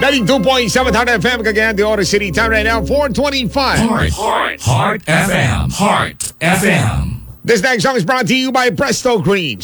92.7 Heart FM, Cagayan de Oro City. Time right now, 4:25. Heart FM. Heart FM. This next song is brought to you by Presto Creams.